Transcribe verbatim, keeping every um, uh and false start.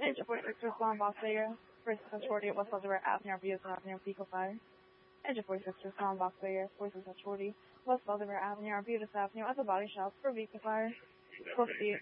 Engine forty-six, respond Box Vegas. forty-six forty at West Elizabeth Avenue, Butte Avenue, Pico Fire. Engine forty-six, respond Box Vegas. forty-six forty West Elizabeth Avenue, Butte Avenue, at the body shop for Pico Fire. Proceed.